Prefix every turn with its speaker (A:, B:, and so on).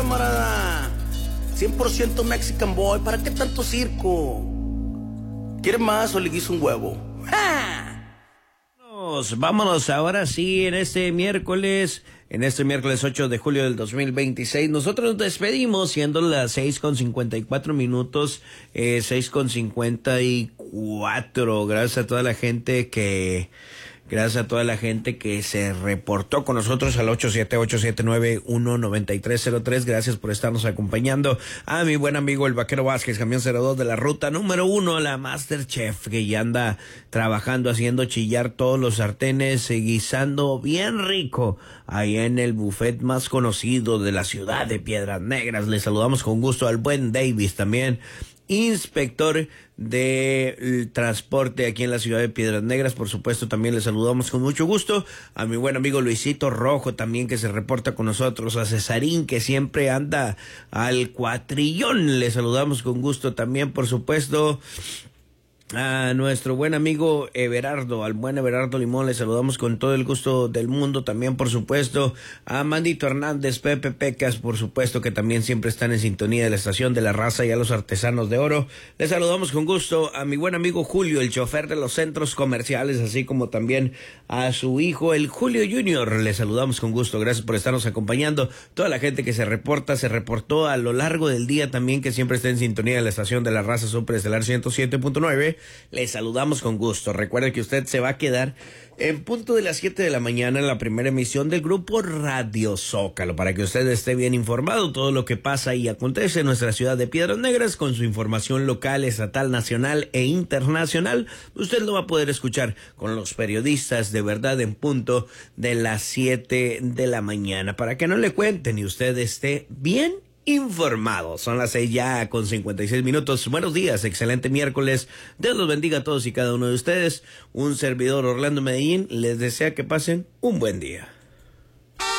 A: camarada. 100% Mexican boy, ¿para qué tanto circo? ¿Quieres más o le guiso un huevo? ¡Ja!
B: Vámonos ahora sí en este miércoles 8 de julio del 2026. Nosotros nos despedimos siendo las 6:54, 6:54. Gracias a toda la gente que se reportó con nosotros al 878-791-9303. Gracias por estarnos acompañando. A mi buen amigo el Vaquero Vázquez, camión 02 de la ruta número 1, la Masterchef, que ya anda trabajando, haciendo chillar todos los sartenes, guisando bien rico ahí en el buffet más conocido de la ciudad de Piedras Negras. Le saludamos con gusto al buen Davis también, inspector de transporte aquí en la ciudad de Piedras Negras. Por supuesto, también le saludamos con mucho gusto a mi buen amigo Luisito Rojo también, que se reporta con nosotros, a Cesarín, que siempre anda al cuatrillón. Le saludamos con gusto también, por supuesto, a nuestro buen amigo Everardo, al buen Everardo Limón, le saludamos con todo el gusto del mundo. También, por supuesto, a Mandito Hernández, Pepe Pecas, por supuesto, que también siempre están en sintonía de la estación de la raza, y a los artesanos de oro. Le saludamos con gusto a mi buen amigo Julio, el chofer de los centros comerciales, así como también a su hijo, el Julio Junior. Le saludamos con gusto. Gracias por estarnos acompañando. Toda la gente que se reportó a lo largo del día también, que siempre está en sintonía de la estación de la raza Superestelar 107.9. Le saludamos con gusto. Recuerde que usted se va a quedar en punto de las 7 de la mañana en la primera emisión del grupo Radio Zócalo, para que usted esté bien informado todo lo que pasa y acontece en nuestra ciudad de Piedras Negras, con su información local, estatal, nacional e internacional. Usted lo va a poder escuchar con los periodistas de verdad en punto de las 7 de la mañana, para que no le cuenten y usted esté bien informado. Son las 6:56. Buenos días, excelente miércoles. Dios los bendiga a todos y cada uno de ustedes. Un servidor, Orlando Medellín, les desea que pasen un buen día.